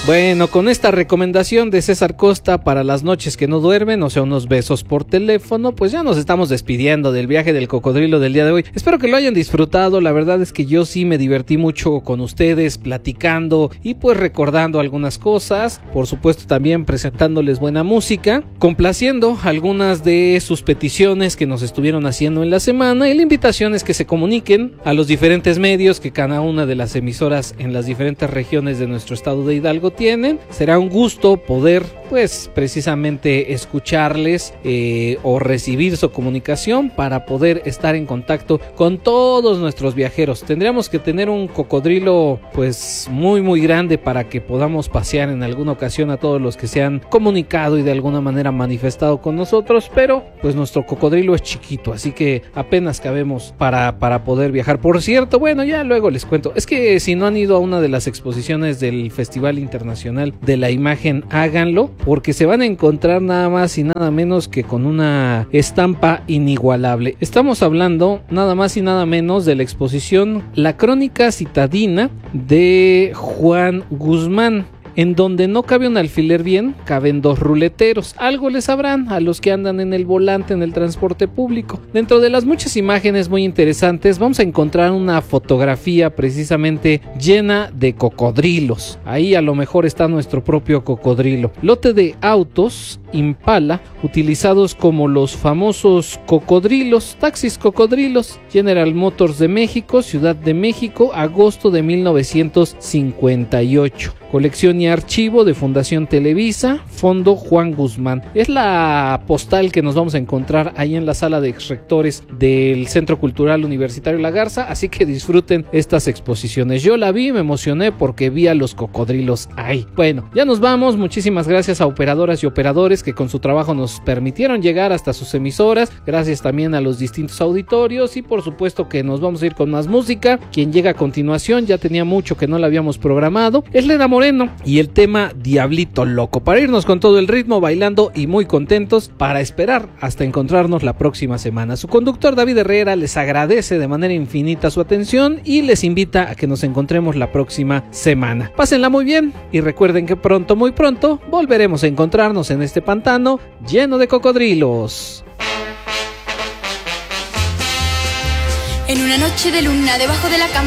Bueno, con esta recomendación de César Costa para las noches que no duermen, o sea, unos besos por teléfono, pues ya nos estamos despidiendo del viaje del cocodrilo del día de hoy. Espero que lo hayan disfrutado. La verdad es que yo sí me divertí mucho con ustedes, platicando y pues recordando algunas cosas. Por supuesto también presentándoles buena música, complaciendo algunas de sus peticiones que nos estuvieron haciendo en la semana, y la invitación es que se comuniquen a los diferentes medios que cada una de las emisoras en las diferentes regiones de nuestro estado de Hidalgo tienen. Será un gusto poder pues precisamente escucharles o recibir su comunicación para poder estar en contacto con todos nuestros viajeros. Tendríamos que tener un cocodrilo pues muy grande para que podamos pasear en alguna ocasión a todos los que se han comunicado y de alguna manera manifestado con nosotros, pero pues nuestro cocodrilo es chiquito, así que apenas cabemos para poder viajar. Por cierto, bueno, ya luego les cuento, es que si no han ido a una de las exposiciones del Festival Internacional de la Imagen, háganlo, porque se van a encontrar nada más y nada menos que con una estampa inigualable. Estamos hablando nada más y nada menos de la exposición La Crónica Citadina de Juan Guzmán, en donde no cabe un alfiler bien, caben dos ruleteros. Algo les sabrán a los que andan en el volante en el transporte público. Dentro de las muchas imágenes muy interesantes vamos a encontrar una fotografía precisamente llena de cocodrilos. Ahí a lo mejor está nuestro propio cocodrilo. Lote de autos Impala utilizados como los famosos cocodrilos, taxis cocodrilos. General Motors de México, Ciudad de México, agosto de 1958. Colección y archivo de Fundación Televisa, Fondo Juan Guzmán. Es la postal que nos vamos a encontrar ahí en la sala de exrectores del Centro Cultural Universitario La Garza, así que disfruten estas exposiciones. Yo la vi, me emocioné porque vi a los cocodrilos ahí. Bueno, ya nos vamos. Muchísimas gracias a operadoras y operadores que con su trabajo nos permitieron llegar hasta sus emisoras. Gracias también a los distintos auditorios y por supuesto que nos vamos a ir con más música. Quien llega a continuación, ya tenía mucho que no la habíamos programado, es Leda Moreno y el tema Diablito Loco, para irnos con todo el ritmo, bailando y muy contentos para esperar hasta encontrarnos la próxima semana. Su conductor David Herrera les agradece de manera infinita su atención y les invita a que nos encontremos la próxima semana. Pásenla muy bien y recuerden que pronto, muy pronto, volveremos a encontrarnos en este pantano lleno de cocodrilos. En una noche de luna debajo de la cama